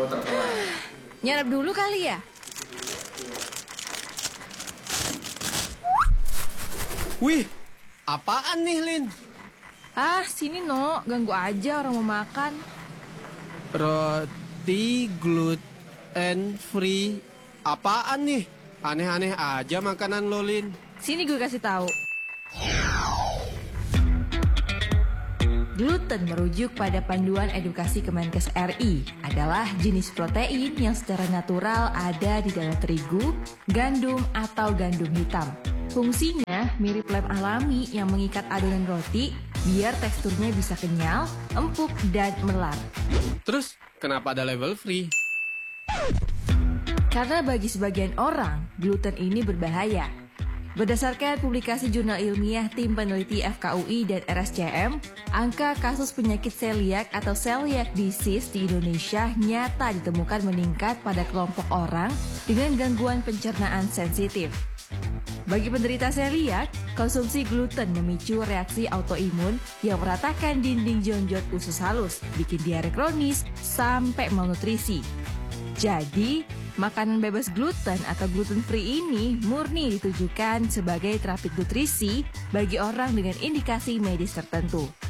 Nyarap dulu kali ya? Wih, apaan nih, Lin? Ah, sini no, ganggu aja orang mau makan. Roti gluten free. Apaan nih? Aneh-aneh aja makanan lo, Lin. Sini gue kasih tahu. Gluten merujuk pada panduan edukasi Kemenkes RI adalah jenis protein yang secara natural ada di dalam terigu, gandum, atau gandum hitam. Fungsinya mirip lem alami yang mengikat adonan roti biar teksturnya bisa kenyal, empuk, dan melar. Terus, kenapa ada label free? Karena bagi sebagian orang, gluten ini berbahaya. Berdasarkan publikasi jurnal ilmiah tim peneliti FKUI dan RSCM, angka kasus penyakit celiak atau celiac disease di Indonesia nyata ditemukan meningkat pada kelompok orang dengan gangguan pencernaan sensitif. Bagi penderita celiac, konsumsi gluten memicu reaksi autoimun yang meratakan dinding jonjot usus halus, bikin diare kronis, sampai malnutrisi. Jadi, makanan bebas gluten atau gluten free ini murni ditujukan sebagai terapi nutrisi bagi orang dengan indikasi medis tertentu.